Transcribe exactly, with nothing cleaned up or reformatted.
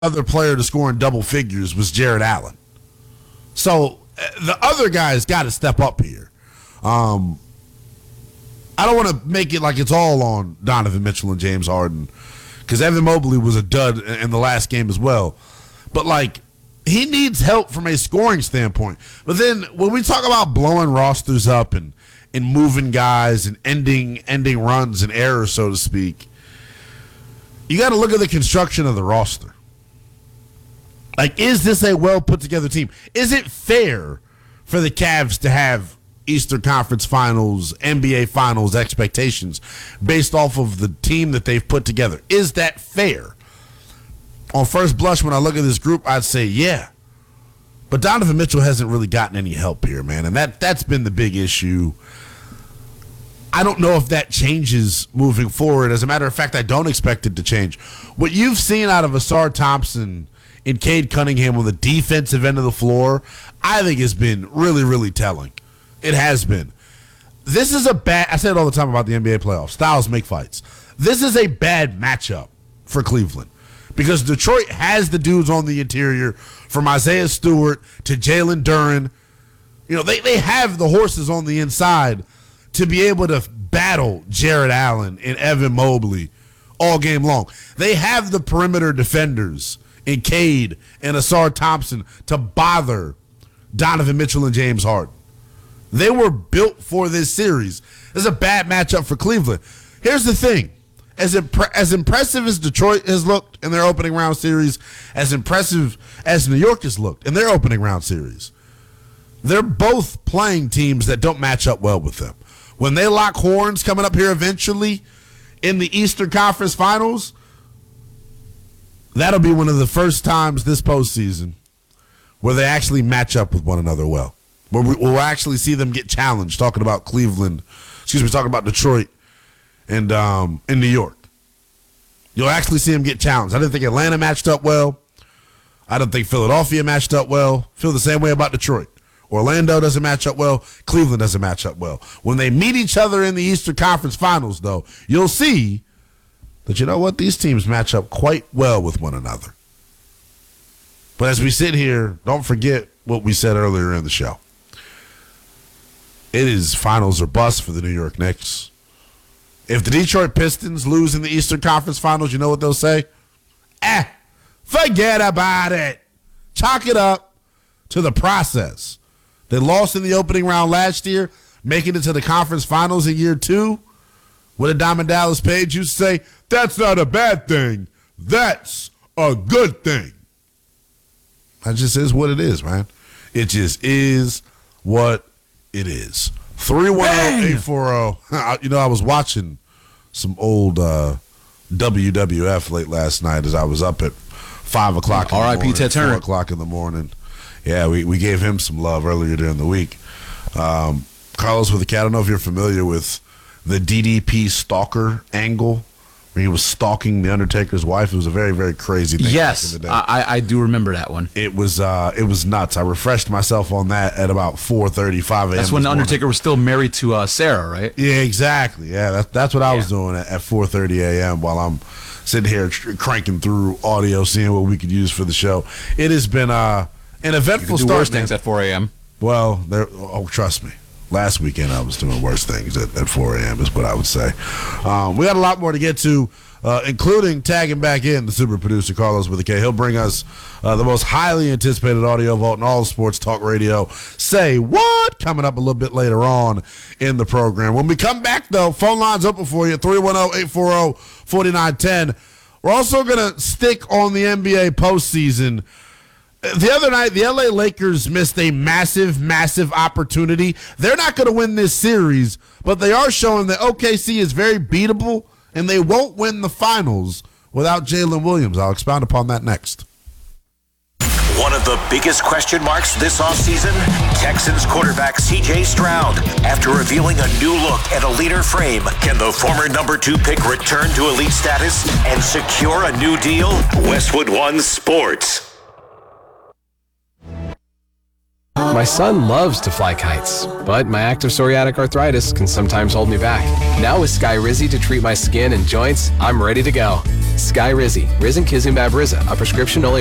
other player to score in double figures was Jared Allen. So uh, the other guys got to step up here. Um, I don't want to make it like it's all on Donovan Mitchell and James Harden, because Evan Mobley was a dud in the last game as well. But, like, he needs help from a scoring standpoint. But then when we talk about blowing rosters up and, and moving guys and ending ending runs and errors, so to speak, you got to look at the construction of the roster. Like, is this a well-put-together team? Is it fair for the Cavs to have Eastern Conference Finals, N B A Finals expectations based off of the team that they've put together? Is that fair? On first blush, when I look at this group, I'd say yeah. But Donovan Mitchell hasn't really gotten any help here, man, and that, that's been the big issue. I don't know if that changes moving forward. As a matter of fact, I don't expect it to change. What you've seen out of Ausar Thompson and Cade Cunningham on the defensive end of the floor, I think has been really, really telling. It has been. This is a bad, I say it all the time about the N B A playoffs. Styles make fights. This is a bad matchup for Cleveland because Detroit has the dudes on the interior, from Isaiah Stewart to Jalen Duren. You know, they, they have the horses on the inside to be able to battle Jared Allen and Evan Mobley all game long. They have the perimeter defenders in Cade and Ausar Thompson to bother Donovan Mitchell and James Harden. They were built for this series. This is a bad matchup for Cleveland. Here's the thing. As, impre- as impressive as Detroit has looked in their opening round series, as impressive as New York has looked in their opening round series, they're both playing teams that don't match up well with them. When they lock horns coming up here eventually in the Eastern Conference Finals, that'll be one of the first times this postseason where they actually match up with one another well. Where we'll actually see them get challenged, talking about Cleveland, excuse me, talking about Detroit and um, in New York. You'll actually see them get challenged. I didn't think Atlanta matched up well. I don't think Philadelphia matched up well. Feel the same way about Detroit. Orlando doesn't match up well. Cleveland doesn't match up well. When they meet each other in the Eastern Conference Finals, though, you'll see that, you know what, these teams match up quite well with one another. But as we sit here, don't forget what we said earlier in the show. It is finals or bust for the New York Knicks. If the Detroit Pistons lose in the Eastern Conference Finals, you know what they'll say? Eh, forget about it. Chalk it up to the process. They lost in the opening round last year, making it to the conference finals in year two. What did Diamond Dallas Page used to say? That's not a bad thing. That's a good thing. That just is what it is, man. It just is what it is. three one zero, eight four zero. You know, I was watching some old uh, W W F late last night as I was up at five o'clock in the morning. R I P Ted Turner. four o'clock in the morning. Yeah, we, we gave him some love earlier during the week. Um, Carlos with the Cat, I don't know if you're familiar with the D D P stalker angle, where he was stalking the Undertaker's wife. It was a very, very crazy thing. Yes, I, I do remember that one. It was uh, it was nuts. I refreshed myself on that at about four thirty, five a.m. That's when the Undertaker was still married to uh, Sarah, right? Yeah, exactly. Yeah, that, that's what I yeah. was doing at, at four thirty a.m. while I'm sitting here tr- cranking through audio, seeing what we could use for the show. It has been uh, an eventful you can do start. Worse things at four a.m. Well, there. Oh, trust me. Last weekend I was doing worse things at, at four a.m. is what I would say. Um, we got a lot more to get to, uh, including tagging back in the super producer Carlos with a K. He'll bring us uh, the most highly anticipated audio vault in all sports talk radio. Say what? Coming up a little bit later on in the program. When we come back, though, phone lines open for you, three one zero, eight four zero, four nine one zero. We're also going to stick on the N B A postseason. The other night, the L A Lakers missed a massive, massive opportunity. They're not going to win this series, but they are showing that O K C is very beatable, and they won't win the finals without Jalen Williams. I'll expound upon that next. One of the biggest question marks this offseason, Texans quarterback C J Stroud. After revealing a new look and a leaner frame, can the former number two pick return to elite status and secure a new deal? Westwood One Sports. My son loves to fly kites, but my active psoriatic arthritis can sometimes hold me back. Now with Skyrizi to treat my skin and joints, I'm ready to go. Skyrizi, Riz and Kizumab Riza, a prescription only